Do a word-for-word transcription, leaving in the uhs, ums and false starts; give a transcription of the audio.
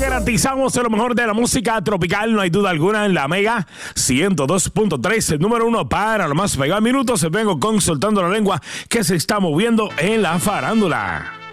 garantizamos lo mejor de la música tropical, no hay duda alguna, en la Mega ciento dos punto tres, el número uno para lo más pegado. Minutos, vengo con Soltando la Lengua, que se está moviendo en la farándula.